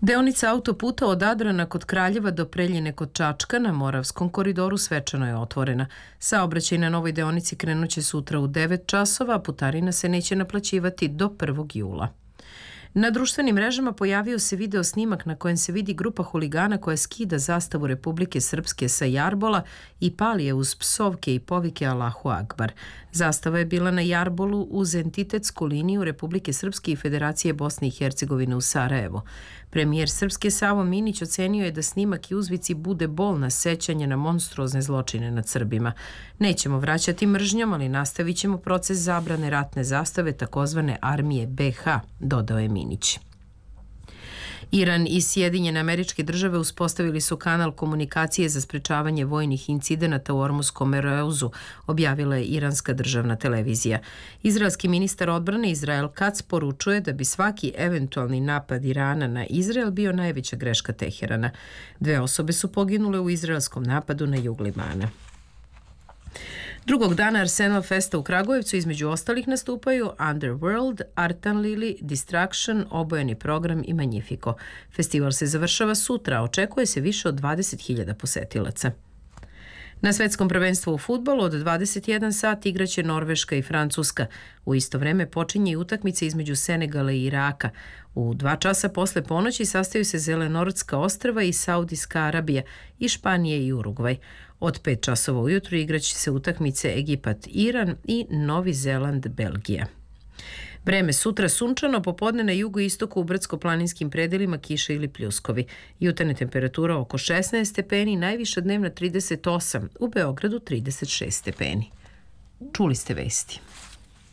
Deonica autoputa od Adrana kod Kraljeva do Preljine kod Čačka na Moravskom koridoru svečano je otvorena. Saobraćaj na novoj deonici krenuće sutra u 9 časova, a putarina se neće naplaćivati do 1. jula. Na društvenim mrežama pojavio se video snimak na kojem se vidi grupa huligana koja skida zastavu Republike Srpske sa jarbola i pali je uz psovke i povike Allahu Akbar. Zastava je bila na jarbolu uz entitetsku liniju Republike Srpske i Federacije Bosne i Hercegovine u Sarajevu. Premijer Srpske Savo Minić ocenio je da snimak i uzvici bude bolna sećanje na monstruozne zločine nad Srbima. Nećemo vraćati mržnjom, ali nastavit ćemo proces zabrane ratne zastave takozvane armije BH, dodao je Minić. Iran i Sjedinjene Američke Države uspostavili su kanal komunikacije za sprečavanje vojnih incidenata u Ormuskom Mereuzu, objavila je iranska državna televizija. Izraelski ministar odbrane Izrael Kac poručuje da bi svaki eventualni napad Irana na Izrael bio najveća greška Teherana. 2 osobe su poginule u izraelskom napadu na jug Libana. Drugog dana Arsenal Festa u Kragujevcu između ostalih nastupaju Underworld, Artan Lili, Distraction, Obojeni program i Magnifico. Festival se završava sutra, a očekuje se više od 20.000 posetilaca. Na svetskom prvenstvu u fudbalu od 21 sat igraće Norveška i Francuska. U isto vreme počinje i utakmica između Senegala i Iraka. U 2 časa posle ponoći sastaju se Zelenortska ostrva i Saudijska Arabija i Španije i Urugvaj. Od 5 časova ujutru igraće se utakmice Egipat-Iran i Novi Zeland-Belgija. Vreme sutra sunčano, popodne na jugu i istoku u brdsko-planinskim predelima kiša ili pljuskovi. Jutarnja temperatura oko 16 stepeni, najviša dnevna 38, u Beogradu 36 stepeni. Čuli ste vesti.